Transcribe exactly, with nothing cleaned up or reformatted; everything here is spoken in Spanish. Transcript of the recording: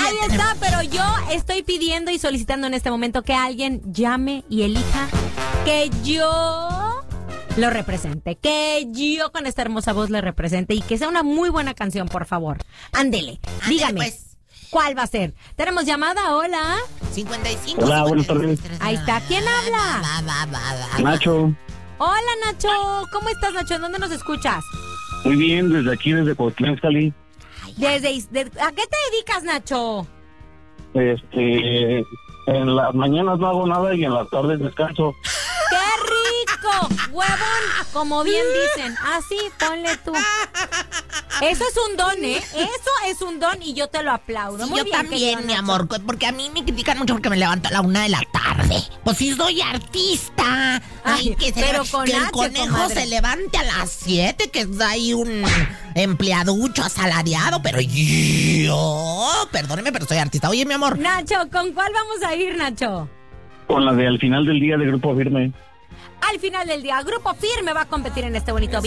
Ahí está, pero yo estoy pidiendo y solicitando en este momento que alguien llame y elija que yo lo represente, que yo con esta hermosa voz le represente y que sea una muy buena canción, por favor. Ándele, Ándele, dígame. Pues. ¿Cuál va a ser? Tenemos llamada, hola. cincuenta y cinco. Hola, buenas tardes. Ahí está, ¿quién habla? Va, va, va, va. Nacho, Hola, Nacho. ¿Cómo estás, Nacho? ¿En dónde nos escuchas? muy bien, desde aquí, desde Coatlán, Cali. Desde, de- ¿A qué te dedicas, Nacho? Este, en las mañanas no hago nada y en las tardes descanso. ¡Qué rico! Huevón, como bien dicen. Así, ponle tú. Eso es un don, ¿eh? Eso es un don y yo te lo aplaudo. Sí, Muy yo bien, también, querido mi Nacho. amor, porque a mí me critican mucho porque me levanto a la una de la tarde. Pues sí, soy artista. Ay, Ay, que, se pero le- con que el H, conejo comadre. se levante a las siete, que es ahí un empleaducho asalariado, pero yo, perdóneme, pero soy artista. Oye, mi amor, Nacho, ¿con cuál vamos a ir, Nacho? Con la de al final del día de Grupo Firme. Al final del día, Grupo Firme va a competir en este bonito